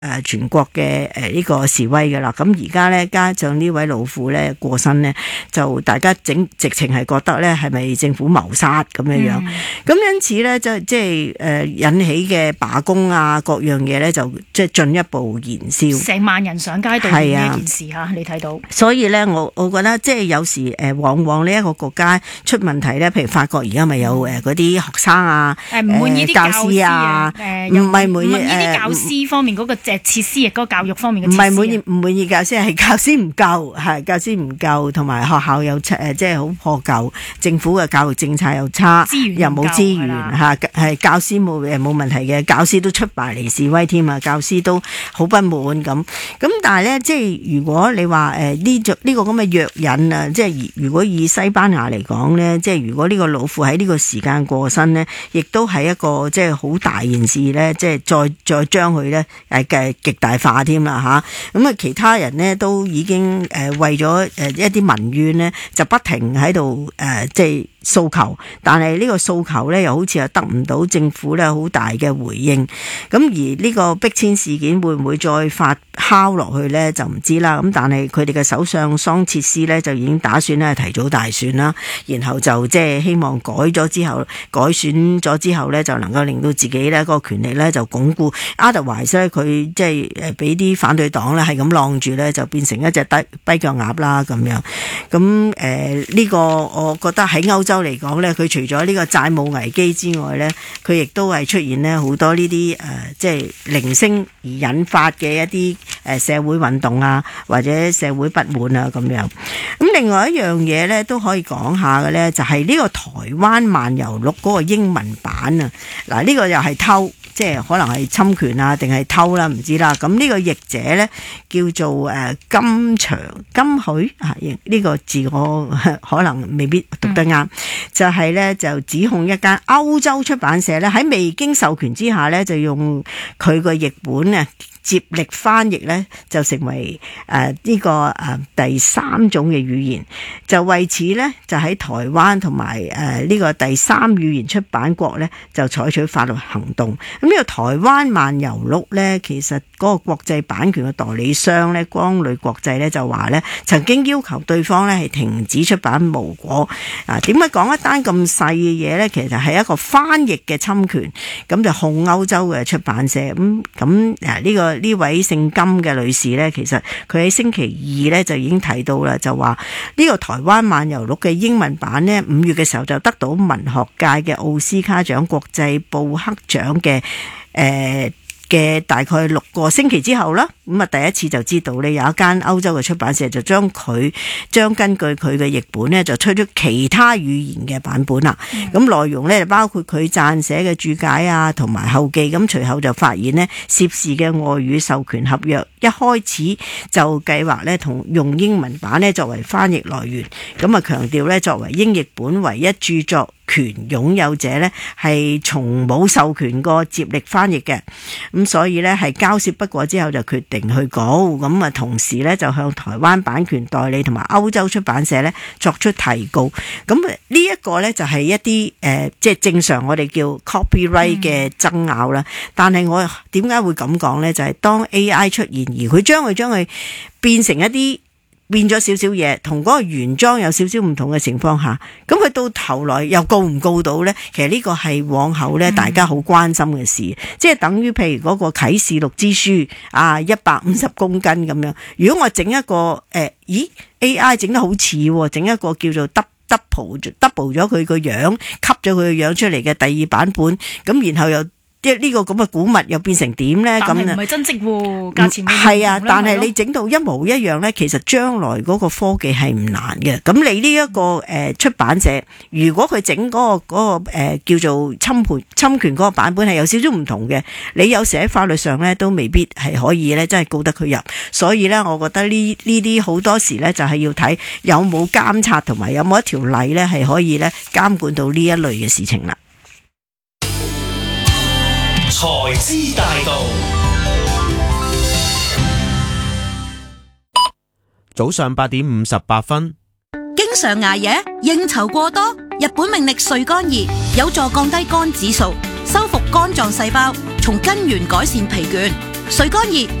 全國嘅呢個示威㗎啦。咁而家咧加上呢位老婦咧過身咧，就大家直情係覺得咧係咪政府謀殺咁樣樣？咁因此咧即係引起嘅罷工啊各樣嘢咧就即係進一步燃燒， 成萬人上街對面呢件事嚇，你睇到。所以咧我覺得即係有時往往呢一個國家出問題咧，譬如法國而家咪有嗰啲學生啊， 唔滿意啲教師啊， 唔係滿意啲教師方面嗰個設施，嗰個教育方面嘅設施。 唔滿意教師係教師唔夠，係教師唔夠，同埋學校又即係好破舊，政府嘅教育政策又差，又冇資源嚇，係教師冇問題嘅，教師都出埋嚟示威添啊，教師都好不滿咁。但係咧，即係如果你話呢個咁嘅虐引啊，即係如果以西班牙嚟講咧，即係如果呢個老婦喺呢個時間過身咧，亦都係一個即係好大件事咧，即係再將佢咧嘅極大化添啦嚇。咁啊，其他人咧都已經為咗一啲民怨咧，就不停喺度即係訴求，但係呢個訴求咧又好似又得唔到政府咧好大嘅回應。咁而呢個逼遷事件會唔會再發酵落去咧就唔知啦。咁但係佢哋嘅首相桑切斯咧就已經打算咧提早大選啦，然後就即係希望改選咗之後咧就能夠令到自己咧個權力咧就鞏固。Otherwise咧佢即係俾啲反對黨咧係咁晾住咧就變成一隻跛腳鴨啦咁樣。咁呢個我覺得喺歐洲嚟講咧，佢除咗呢個債務危機之外咧，佢亦都係出現咧好多呢啲即係零星而引發嘅一啲社會運動啊，或者社會不滿啊咁樣。咁另外一樣嘢咧都可以講下嘅咧，就係呢個台灣漫遊錄嗰個英文版啊。嗱，呢個又係偷。即係可能係侵權啊，定係偷啦，唔知啦。咁呢個譯者咧叫做金許呢個字我可能未必讀得啱。就係咧就指控一間歐洲出版社咧喺未經授權之下咧就用佢個譯本啊接力翻譯咧就成為呢個第三種嘅語言，就為此咧就喺台灣同埋呢個第三語言出版國咧就採取法律行動。咁呢個台灣漫遊錄咧，其實嗰個國際版權嘅代理商咧光磊國際咧就話咧曾經要求對方咧係停止出版無果。點解講一單咁細嘅嘢咧？其實係一個翻譯嘅侵權，咁就控歐洲嘅出版社。呢位姓金嘅女士咧，其實佢喺星期二咧就已經睇到啦，就話呢個台灣漫遊錄嘅英文版咧5月嘅時候就得到文學界嘅奧斯卡獎、國際布克獎嘅大概6個星期之後啦，咁啊第一次就知道咧有一間歐洲嘅出版社就將根據佢嘅譯本咧就推出其他語言嘅版本啦。咁內容咧就包括佢撰寫嘅注解啊同埋後記。咁隨後就發現咧涉事嘅外語授權合約一開始就計劃咧同用英文版咧作為翻譯來源。咁啊強調咧作為英譯本唯一著作權擁有者咧係從冇授權過接力翻譯嘅。咁所以咧係交涉不過之後就決定去告。咁啊同時咧就向台灣版權代理同埋歐洲出版社咧作出提告。咁呢一個咧就係一啲即係正常我哋叫 copyright 嘅爭拗啦。但係我點解會咁講咧？就係當 AI 出現而佢將佢變成一啲變咗少少嘢，同嗰個原裝有少少唔同嘅情況下，咁佢到頭來又告唔告到呢？其實呢個係往後呢大家好關心嘅事，即係等於譬如嗰個啟示錄之書啊，150公斤咁樣。如果我整一個AI 整得好似，整一個叫做double 咗佢個樣，吸咗佢個樣出嚟嘅第二版本，咁然後又即係呢個咁嘅古物又變成點咧？咁但係唔係真跡喎，價錢係啊，但係你整到一模一樣咧，其實將來嗰個科技係唔難嘅。咁你呢一個出版社，如果佢整嗰個叫做侵權嗰個版本係有少少唔同嘅，你有時喺法律上咧都未必係可以咧，真係告得佢入。所以咧，我覺得呢啲好多時咧就係要睇有冇監察同埋有冇一條例咧係可以咧監管到呢一類嘅事情啦。 財資大道， 早上8點58分。 經常捱夜、應酬過多，日本命力睡肝熱，有助降低肝指數，修復肝臟細胞，從根源改善疲倦。 水乾熱